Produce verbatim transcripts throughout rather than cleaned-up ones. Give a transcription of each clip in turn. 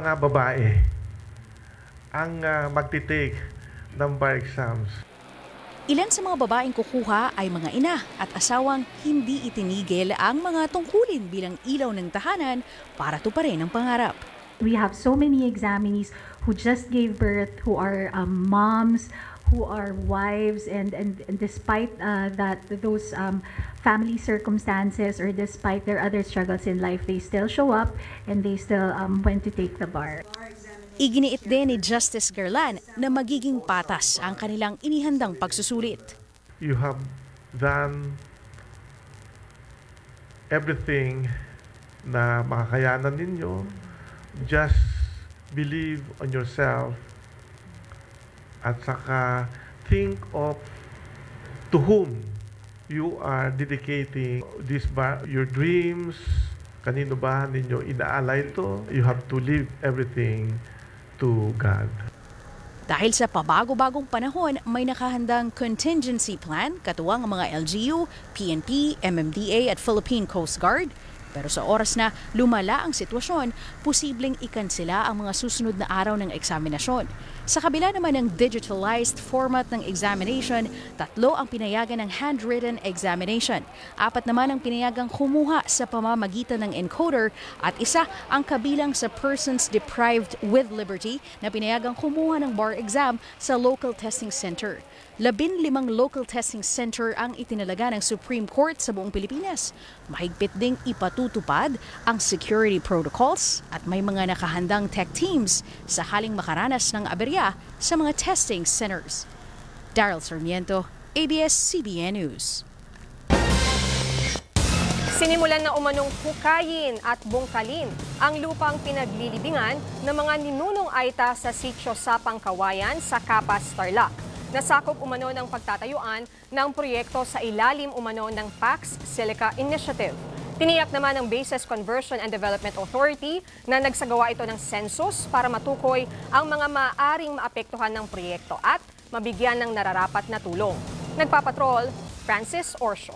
mga babae ang uh, magtitake ng bar exams. Ilan sa mga babaeng kukuha ay mga ina at asawang hindi itinigil ang mga tungkulin bilang ilaw ng tahanan para tuparin ang pangarap. We have so many examinees who just gave birth, who are um, moms, who are wives, and, and, and despite uh, that, those um, family circumstances or despite their other struggles in life, they still show up and they still um, went to take the bar. Iginiit din ni Justice Garlan na magiging patas ang kanilang inihandang pagsusulit. You have done everything na makakayanan ninyo. Just believe on yourself at saka think of to whom you are dedicating this bar, your dreams. Kanino ba ninyo inaalay ito? You have to leave everything to God. Dahil sa pabago-bagong panahon, may nakahandang contingency plan katuwang ang mga L G U, P N P, M M D A at Philippine Coast Guard. Pero sa oras na lumala ang sitwasyon, posibleng ikansela ang mga susunod na araw ng eksaminasyon. Sa kabila naman ng digitalized format ng examination, tatlo ang pinayagan ng handwritten examination. Apat naman ang pinayagang kumuha sa pamamagitan ng encoder at isa ang kabilang sa persons deprived with liberty na pinayagang kumuha ng bar exam sa local testing center. Labin limang local testing center ang itinalaga ng Supreme Court sa buong Pilipinas. Mahigpit ding ipatutupad ang security protocols at may mga nakahandang tech teams sakaling makaranas ng aberya sa mga testing centers. Daryl Sarmiento, A B S C B N News. Sinimulan na umanong hukayin at bungkalin ang lupang pinaglilibingan ng mga ninunong Aita sa sitio Sapang Kawayan sa Capas, Tarlac. Nasakop umano ng pagtatayuan ng proyekto sa ilalim umano ng Pax Silica Initiative. Tiniyak naman ng Bases Conversion and Development Authority na nagsagawa ito ng census para matukoy ang mga maaaring maapektuhan ng proyekto at mabigyan ng nararapat na tulong. Nagpapatrol, Francis Orsio.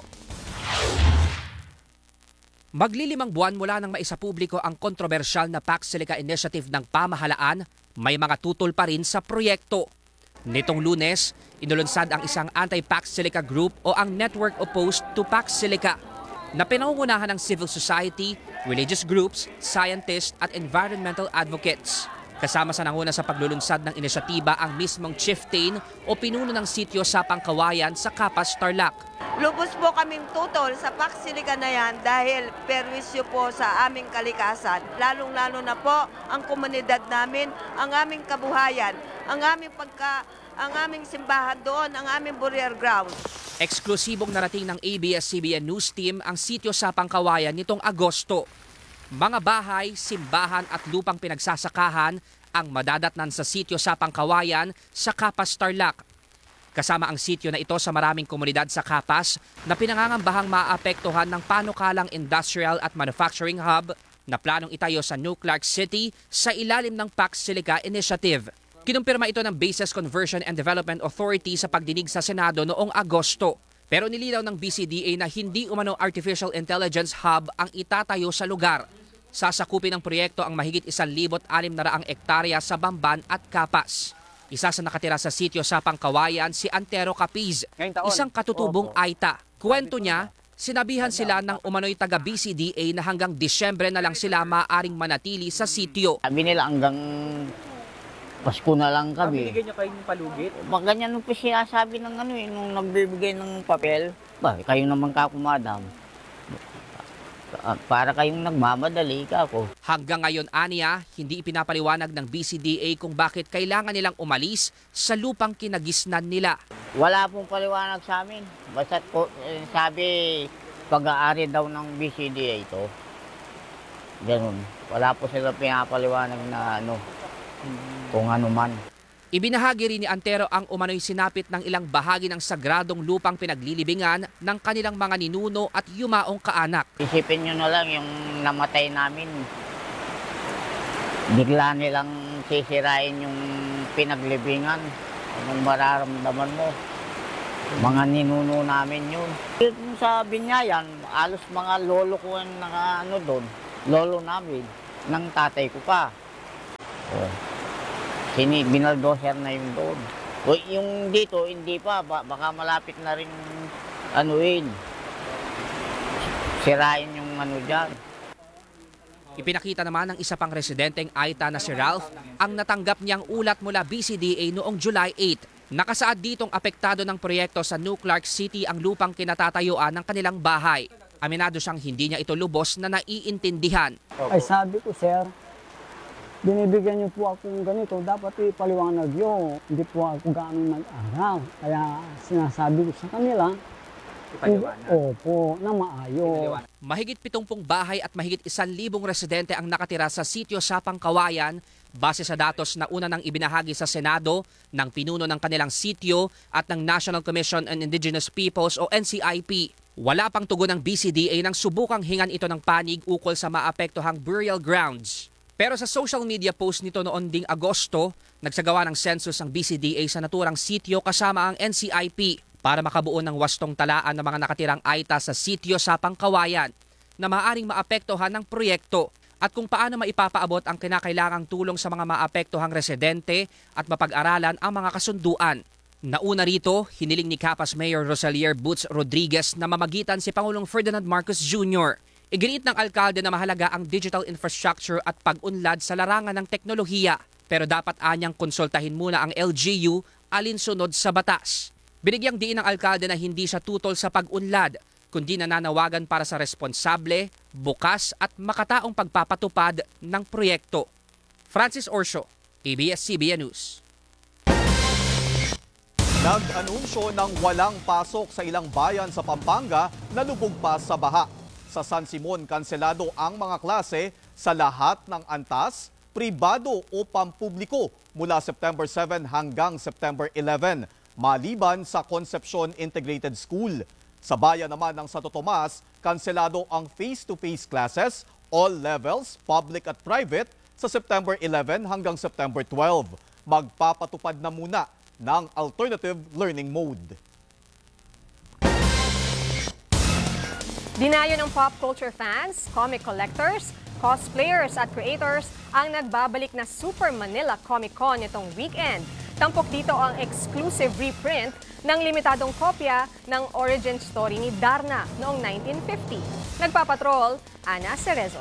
Maglilimang buwan mula nang maisapubliko ang kontrobersyal na Pax Silica Initiative ng pamahalaan, may mga tutol pa rin sa proyekto. Nitong Lunes, inulunsad ang isang anti-Pax Silica group o ang Network Opposed to Pax Silica na pinangungunahan ng civil society, religious groups, scientists at environmental advocates. Kasama sa nanguna sa paglulunsad ng inisyatiba ang mismong chieftain o pinuno ng sitio Sapang Kawayan sa Capas, Tarlac. Lubos po kaming tutol sa Pax Silica na yan dahil perwisyo po sa aming kalikasan. Lalong-lalo na po ang komunidad namin, ang aming kabuhayan, ang aming pagka, ang aming simbahan doon, ang aming burial ground. Eksklusibong narating ng A B S C B N News Team ang sitio Sapang Kawayan nitong Agosto. Mga bahay, simbahan at lupang pinagsasakahan ang madadatnan sa sitio Sapang Kawayan sa Capas, Tarlac. Kasama ang sitio na ito sa maraming komunidad sa Capas na pinangangambahang maapektuhan ng panukalang industrial at manufacturing hub na planong itayo sa New Clark City sa ilalim ng Pax Silica Initiative. Kinumpirma ito ng Bases Conversion and Development Authority sa pagdinig sa Senado noong Agosto. Pero nilinaw ng B C D A na hindi umano artificial intelligence hub ang itatayo sa lugar. Sasakupin ng proyekto ang mahigit isang libot anim na raang ektarya sa Bamban at Capas. Isa sa nakatira sa sitio Sapang Kawayan si Antero Capiz, isang katutubong Aita. Kwento niya, sinabihan sila ng umano'y taga B C D A na hanggang Disyembre na lang sila maaaring manatili sa sitio. Sabi nila hanggang Pasko na lang kami. Binigyan niyo kayo ng palugit? Ganyan nung sinasabi ng ano eh, nung nagbibigay ng papel. Ba, kayo naman kako, madam. Para kayong nagmamadali ka ako. Hanggang ngayon, aniya, hindi ipinapaliwanag ng B C D A kung bakit kailangan nilang umalis sa lupang kinagisnan nila. Wala pong paliwanag sa amin. Basta po, eh, sabi, pag-aari daw ng B C D A ito. Ganun. Wala po sila pinapaliwanag na ano, kung ano man. Ibinahagi rin ni Antero ang umano'y sinapit ng ilang bahagi ng sagradong lupang pinaglilibingan ng kanilang mga ninuno at yumaong kaanak. Isipin nyo na lang yung namatay namin. Bigla nilang sisirain yung pinaglibingan. Anong mararamdaman mo? Mga ninuno namin yun. Yung sa Binyayan, alos mga lolo ko ang naka, ano doon. Lolo namin, ng tatay ko pa. Oh. Sini, binaldoser na yung doon. O, yung dito, hindi pa. Ba, baka malapit na rin anuin. Sirain yung ano dyan. Ipinakita naman ng isa pang residenteng Aita na si Ralph ang natanggap niyang ulat mula B C D A noong July eighth. Nakasaad ditong apektado ng proyekto sa New Clark City ang lupang kinatatayuan ng kanilang bahay. Aminado siyang hindi niya ito lubos na naiintindihan. Ay sabi ko, sir, binibigyan niyo po akong ganito, dapat ipaliwanag niyo. Hindi po ako gaano nag-aral. Kaya sinasabi ko sa kanila, opo, na maayos. Mahigit pitungpung bahay at mahigit isang libong residente ang nakatira sa sitio Sapang Kawayan base sa datos na una nang ibinahagi sa Senado ng pinuno ng kanilang sitio at ng National Commission on Indigenous Peoples o N C I P. Wala pang tugon ng B C D A nang subukang hingan ito ng panig ukol sa maapektuhang burial grounds. Pero sa social media post nito noon ding Agosto, nagsagawa ng census ang B C D A sa naturang sitio kasama ang N C I P para makabuo ng wastong talaan ng mga nakatirang Aita sa sitio Sapang Kawayan na maaaring maapektuhan ng proyekto at kung paano maipapaabot ang kinakailangang tulong sa mga maapektuhang residente at mapag-aralan ang mga kasunduan. Nauna rito, hiniling ni Capas Mayor Rosalier Boots Rodriguez na mamagitan si Pangulong Ferdinand Marcos Junior Iginiit ng alkalde na mahalaga ang digital infrastructure at pag-unlad sa larangan ng teknolohiya, pero dapat anyang konsultahin muna ang L G U alinsunod sa batas. Binigyang diin ng alkalde na hindi siya tutol sa pag-unlad, kundi nananawagan para sa responsable, bukas at makataong pagpapatupad ng proyekto. Francis Orsio, A B S C B N News. Nag-anunsyo ng walang pasok sa ilang bayan sa Pampanga na lubog pa sa baha. Sa San Simon, kanselado ang mga klase sa lahat ng antas, pribado o pampubliko mula September seven hanggang September eleven, maliban sa Concepcion Integrated School. Sa bayan naman ng Santo Tomas, kanselado ang face-to-face classes, all levels, public at private, sa September eleven hanggang September twelve. Magpapatupad na muna ng alternative learning mode. Dinayo ng pop culture fans, comic collectors, cosplayers at creators ang nagbabalik na Super Manila Comic Con itong weekend. Tampok dito ang exclusive reprint ng limitadong kopya ng origin story ni Darna noong nineteen fifty. Nagpapatrol, Ana Cerezo.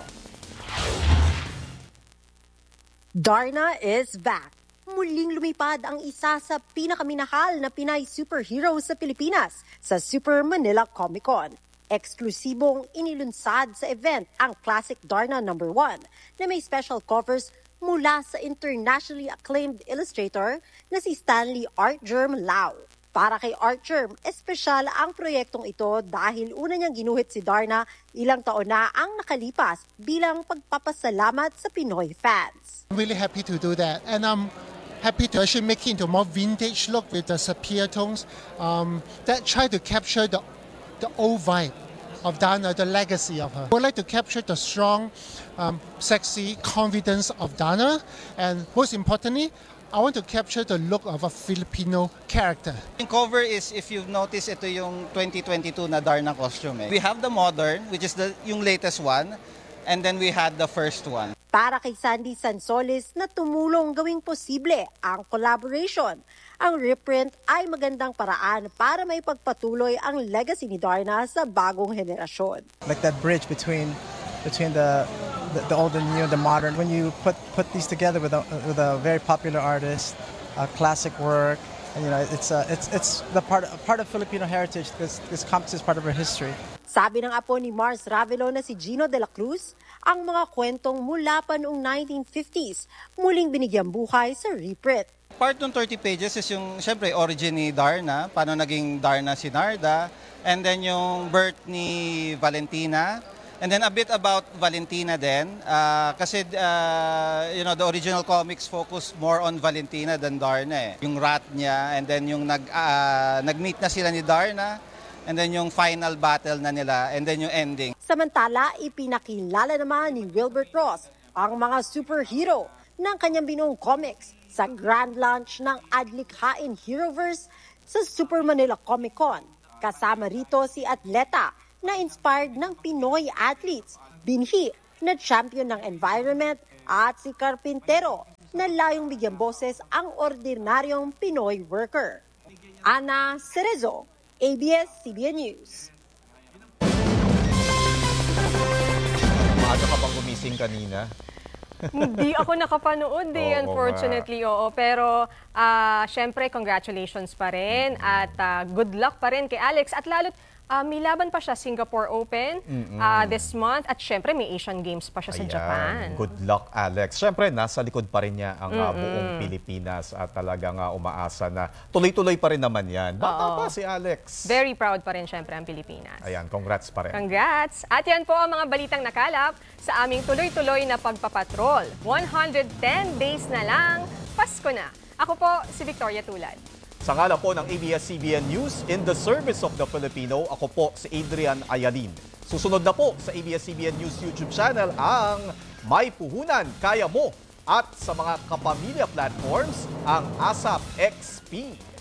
Darna is back. Muling lumipad ang isa sa pinakaminahal na Pinay superhero sa Pilipinas sa Super Manila Comic Con. Eksklusibong inilunsad sa event ang classic Darna number one na may special covers mula sa internationally acclaimed illustrator na si Stanley Artgerm Lau. Para kay Artgerm, espesyal ang proyektong ito dahil una niyang ginuhit si Darna ilang taon na ang nakalipas bilang pagpapasalamat sa Pinoy fans. I'm really happy to do that, and I'm happy to actually make it into a more vintage look with the sepia tones um, that try to capture the the old vibe of Darna, the legacy of her. I would like to capture the strong, um, sexy confidence of Darna, and most importantly, I want to capture the look of a Filipino character. Yung cover is, if you've noticed, ito yung twenty twenty-two na Darna costume. Eh. We have the modern, which is the yung latest one, and then we had the first one. Para kay Sandy Sansolis na tumulong gawing posible ang collaboration, ang reprint ay magandang paraan para may pagpatuloy ang legacy ni Darna sa bagong henerasyon. Like that bridge between between the the, the old and new, the modern. When you put put these together with a with a very popular artist, a classic work, and you know it's uh, it's it's the part part of Filipino heritage. This this encompasses part of our history. Sabi ng apo ni Mars Ravelo na si Gino de la Cruz, ang mga kwentong mula pa noong nineteen fifties muling binigyang buhay sa reprint. Part ng thirty pages is yung, syempre, origin ni Darna, paano naging Darna si Narda, and then yung birth ni Valentina, and then a bit about Valentina din, uh, kasi uh, you know, the original comics focus more on Valentina than Darna. Eh. Yung rat niya, and then yung nag, uh, nag-meet na sila ni Darna, and then yung final battle na nila, and then yung ending. Samantala, ipinakilala naman ni Wilbert Ross ang mga superhero ng kanyang binuong comics sa grand launch ng Adlikhain Heroverse sa Super Manila Comic Con. Kasama rito si atleta na inspired ng Pinoy athletes, binhi na champion ng environment at si karpintero na layong bigyan boses ang ordinaryong Pinoy worker. Ana Cerezo, A B S C B N News. Maaga ka bang gumising kanina? Hindi ako nakapanood eh, Oo unfortunately, oo. Pero, ah, syempre, congratulations pa rin at ah, good luck pa rin kay Alex. At lalo't, ah, may laban pa siya, Singapore Open ah, this month. At syempre, may Asian Games pa siya sa Ayan. Japan. Good luck, Alex. Siyempre, nasa likod pa rin niya ang uh, buong Pilipinas at talagang uh, umaasa na tuloy-tuloy pa rin naman yan. Bata Oo. pa si Alex. Very proud pa rin syempre ang Pilipinas. Ayan, congrats pa rin. Congrats! At yan po ang mga balitang nakalap sa aming tuloy-tuloy na pagpapatrol. one hundred ten days na lang, Pasko na. Ako po si Victoria Tulad. Sa ngala po ng A B S C B N News, in the service of the Filipino, ako po si Adrian Ayalin. Susunod na po sa A B S C B N News YouTube channel ang May Puhunan, Kaya Mo, at sa mga kapamilya platforms ang ASAP X P.